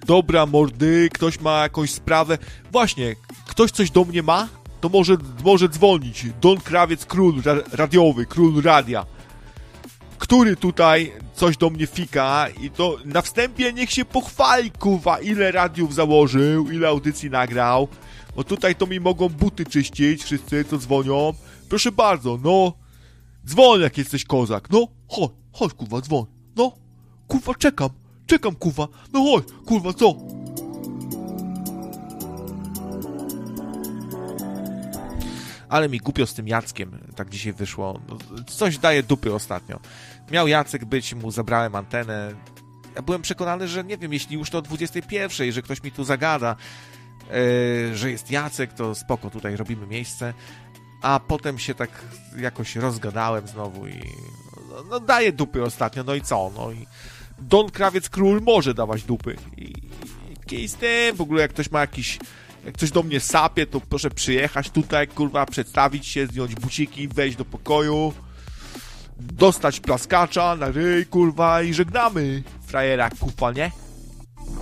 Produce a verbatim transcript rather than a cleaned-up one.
Dobra, mordy, ktoś ma jakąś sprawę. Właśnie, ktoś coś do mnie ma? To może, może dzwonić. Don Krawiec, król ra radiowy, król radia. Który tutaj coś do mnie fika i to na wstępie niech się pochwali, kurwa, ile radiów założył, ile audycji nagrał. Bo tutaj to mi mogą buty czyścić, wszyscy co dzwonią. Proszę bardzo, no. Dzwoń jak jesteś kozak, no. Chodź, chodź kurwa, dzwoń. No. Kurwa, czekam, czekam kurwa. No chodź, kurwa, co? Ale mi głupio z tym Jackiem, tak dzisiaj wyszło. No, coś daje dupy ostatnio. Miał Jacek być, mu zabrałem antenę. Ja byłem przekonany, że nie wiem, jeśli już to o dwudziestej pierwszej, że ktoś mi tu zagada, yy, że jest Jacek, to spoko, tutaj robimy miejsce. A potem się tak jakoś rozgadałem znowu i no, no daje dupy ostatnio, no i co? No i Don Krawiec Król może dawać dupy. I, i z tym, w ogóle jak ktoś ma jakiś, jak ktoś do mnie sapie, to proszę przyjechać tutaj, kurwa, przedstawić się, zdjąć buciki, wejść do pokoju, dostać plaskacza na ryj, kurwa, i żegnamy frajera, kurwa, nie?